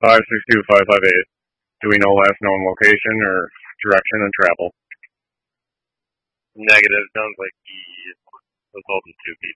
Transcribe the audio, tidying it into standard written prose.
562-558. Do we know last known location or direction of travel? Negative. Sounds like he was holding two people.